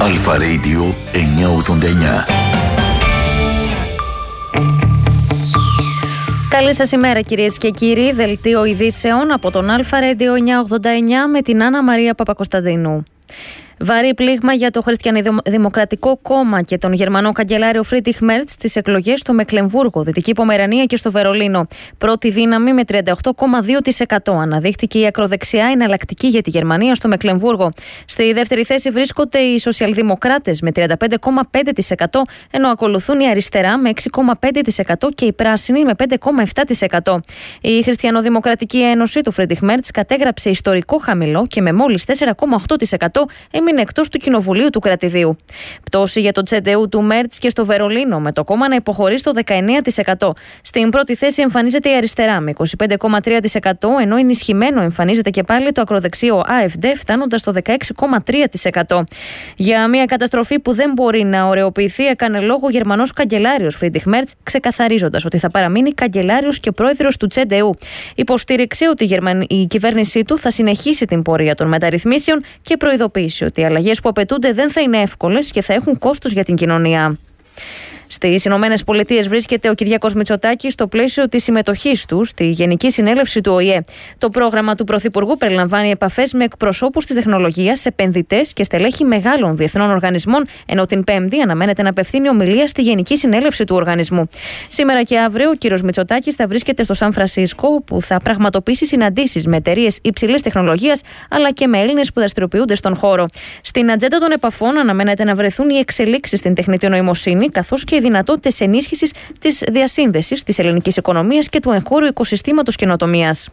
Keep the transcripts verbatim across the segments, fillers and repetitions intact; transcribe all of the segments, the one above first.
Αλφα Radio εννιακόσια ογδόντα εννιά. Καλή σας ημέρα κυρίες και κύριοι. Δελτίο ειδήσεων από τον Αλφα Radio εννιακόσια ογδόντα εννιά με την Άννα Μαρία Παπακοσταντίνου. Βαρύ πλήγμα για το Χριστιανοδημοκρατικό Κόμμα και τον Γερμανό καγκελάριο Φρίντριχ Μέρτς στις εκλογές στο Μεκλεμβούργο, Δυτική Πομερανία και στο Βερολίνο. Πρώτη δύναμη με τριάντα οκτώ κόμμα δύο τοις εκατό. Αναδείχθηκε η ακροδεξιά εναλλακτική για τη Γερμανία στο Μεκλεμβούργο. Στη δεύτερη θέση βρίσκονται οι Σοσιαλδημοκράτες με τριάντα πέντε κόμμα πέντε τοις εκατό, ενώ ακολουθούν η Αριστερά με έξι κόμμα πέντε τοις εκατό και οι Πράσινοι με πέντε κόμμα επτά τοις εκατό. Η Χριστιανοδημοκρατική Ένωση του Φρίντριχ Μέρτς κατέγραψε ιστορικό χαμηλό και με μόλις τέσσερα κόμμα οκτώ τοις εκατό έμεινε εκτός του Κοινοβουλίου του Κρατηδίου. Πτώση για το Τσεντεού του Μέρτς και στο Βερολίνο, με το κόμμα να υποχωρεί στο δεκαεννέα τοις εκατό. Στην πρώτη θέση εμφανίζεται η Αριστερά με είκοσι πέντε κόμμα τρία τοις εκατό, ενώ ενισχυμένο εμφανίζεται και πάλι το ακροδεξιό AfD, φτάνοντας στο δεκαέξι κόμμα τρία τοις εκατό. Για μια καταστροφή που δεν μπορεί να ωρεοποιηθεί, έκανε λόγο ο Γερμανός καγκελάριος Φρίντριχ Μέρτς, ξεκαθαρίζοντας ότι θα παραμείνει καγκελάριος και πρόεδρος του Τσεντεού. Υποστήριξε ότι η κυβέρνησή του θα συνεχίσει την πορεία των μεταρρυθμίσεων και προειδοποίησε ότι οι αλλαγές που απαιτούνται δεν θα είναι εύκολες και θα έχουν κόστος για την κοινωνία. Στις Ηνωμένες Πολιτείες βρίσκεται ο Κυριάκος Μητσοτάκης στο πλαίσιο της συμμετοχής του στη Γενική Συνέλευση του Ο Η Ε. Το πρόγραμμα του Πρωθυπουργού περιλαμβάνει επαφές με εκπροσώπους της τεχνολογίας, επενδυτές και στελέχη μεγάλων διεθνών οργανισμών, ενώ την Πέμπτη αναμένεται να απευθύνει ομιλία στη Γενική Συνέλευση του οργανισμού. Σήμερα και αύριο ο κύριος Μητσοτάκης θα βρίσκεται στο Σαν Φρανσίσκο, όπου θα πραγματοποιήσει συναντήσεις με εταιρείες υψηλής τεχνολογίας αλλά και με Έλληνες που δραστηριοποιούνται στον χώρο. Στην ατζέντα των επαφών αναμένεται να βρεθούν οι εξελίξεις στην τεχνητή νοημοσύνη, καθώς και οι δυνατότητες ενίσχυσης της διασύνδεσης της ελληνικής οικονομίας και του εγχώριου οικοσυστήματος καινοτομίας.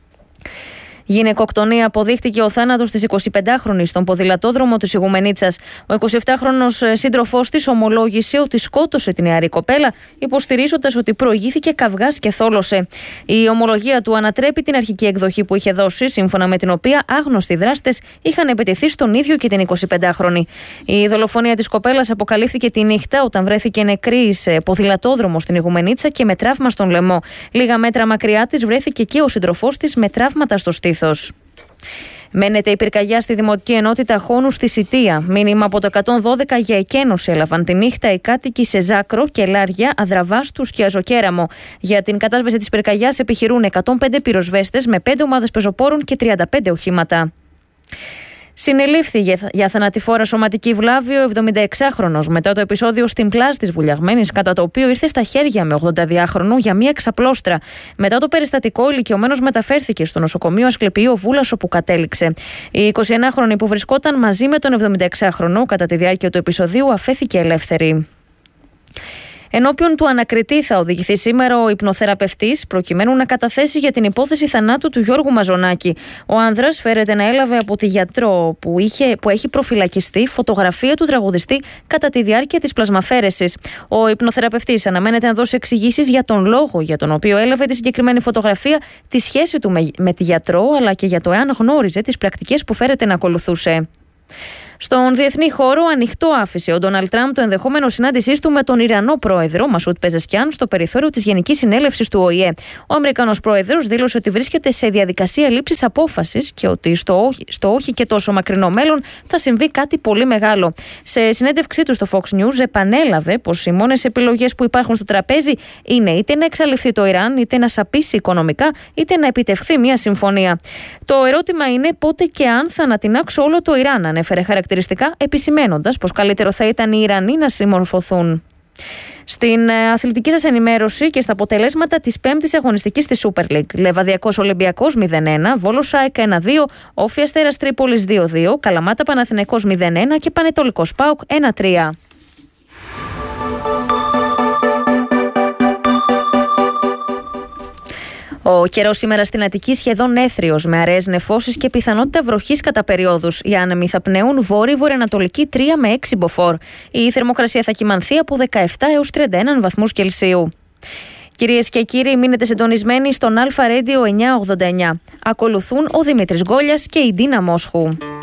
Γυναικοκτονία αποδείχτηκε ο θάνατος της εικοσιπεντάχρονης στον ποδηλατόδρομο της Ιγουμενίτσας. Ο εικοσιεπτάχρονος σύντροφός της ομολόγησε ότι σκότωσε την νεαρή κοπέλα, υποστηρίζοντας ότι προηγήθηκε καυγάς και θόλωσε. Η ομολογία του ανατρέπει την αρχική εκδοχή που είχε δώσει, σύμφωνα με την οποία άγνωστοι δράστες είχαν επιτεθεί στον ίδιο και την εικοσιπεντάχρονη. Η δολοφονία της κοπέλας αποκαλύφθηκε τη νύχτα όταν βρέθηκε νεκρή σε ποδηλατόδρομο στην Ιγουμενίτσα και με τραύμα στον λαιμό. Λίγα μέτρα μακριά της βρέθηκε και ο σύντροφός της με τραύματα στο στήθος. Μένεται η πυρκαγιά στη Δημοτική Ενότητα Χόνου στη Σιτία. Μήνυμα από το εκατόν δώδεκα για εκένωση έλαβαν τη νύχτα οι κάτοικοι σε Ζάκρο, Κελάρια, Αδραβάστους και Αζοκέραμο. Για την κατάσβεση της πυρκαγιάς επιχειρούν εκατόν πέντε πυροσβέστες με πέντε ομάδες πεζοπόρων και τριάντα πέντε οχήματα. Συνελήφθη για θανατηφόρα σωματική βλάβη ο εβδομηνταεξάχρονος μετά το επεισόδιο στην πλάζ της Βουλιαγμένης, κατά το οποίο ήρθε στα χέρια με ογδονταδυάχρονο για μία ξαπλώστρα. Μετά το περιστατικό, ο ηλικιωμένος μεταφέρθηκε στο νοσοκομείο Ασκληπιείο Βούλας, όπου κατέληξε. Η εικοσιενάχρονη που βρισκόταν μαζί με τον εβδομηνταεξάχρονο κατά τη διάρκεια του επεισοδίου αφέθηκε ελεύθερη. Ενώπιον του ανακριτή θα οδηγηθεί σήμερα ο υπνοθεραπευτής, προκειμένου να καταθέσει για την υπόθεση θανάτου του Γιώργου Μαζονάκη. Ο άνδρας φέρεται να έλαβε από τη γιατρό που, είχε, που έχει προφυλακιστεί φωτογραφία του τραγουδιστή κατά τη διάρκεια της πλασμαφέρεσης. Ο υπνοθεραπευτής αναμένεται να δώσει εξηγήσεις για τον λόγο για τον οποίο έλαβε τη συγκεκριμένη φωτογραφία, τη σχέση του με, με τη γιατρό, αλλά και για το εάν γνώριζε τις πρακτικές που φέρεται να ακολουθούσε. Στον διεθνή χώρο, ανοιχτό άφησε ο Ντόναλντ Τραμπ το ενδεχόμενο συνάντησής του με τον Ιρανό πρόεδρο Μασούτ Πεζεσκιάν στο περιθώριο της Γενικής Συνέλευσης του Ο Η Ε. Ο Αμερικανός πρόεδρος δήλωσε ότι βρίσκεται σε διαδικασία λήψης απόφασης και ότι στο όχι, στο όχι και τόσο μακρινό μέλλον θα συμβεί κάτι πολύ μεγάλο. Σε συνέντευξή του στο Fox News επανέλαβε πως οι μόνες επιλογές που υπάρχουν στο τραπέζι είναι είτε να εξαλειφθεί το Ιράν, είτε να σαπίσει οικονομικά, είτε να επιτευχθεί μια συμφωνία. Το ερώτημα είναι πότε και αν θα ανατινάξω όλο το Ιράν, ανέφερε χαρακτηριστικά, επισημένοντας πως καλύτερο θα ήταν οι Ιρανοί να συμμορφωθούν. Στην αθλητική σας ενημέρωση και στα αποτελέσματα της πέμπτης αγωνιστικής της Super League. Λεβαδιακός Ολυμπιακός μηδέν ένα, Βόλος ΑΕΚ ένα δύο, Όφη Αστέρας Τρίπολης δύο δύο, Καλαμάτα Παναθηναϊκός μηδέν ένα και Πανετολικός ΠΑΟΚ ένα τρία. Ο καιρός σήμερα στην Αττική σχεδόν έθριος, με αραιές νεφώσεις και πιθανότητα βροχής κατά περιόδους. Οι άνεμοι θα πνέουν βόρειο-βορειοανατολική τρία με έξι μποφόρ. Η θερμοκρασία θα κυμανθεί από δεκαεπτά έως τριάντα ένα βαθμούς Κελσίου. Κυρίες και κύριοι, μείνετε συντονισμένοι στον Αλφα Radio εννιακόσια ογδόντα εννιά. Ακολουθούν ο Δημήτρης Γκόλιας και η Ντίνα Μόσχου.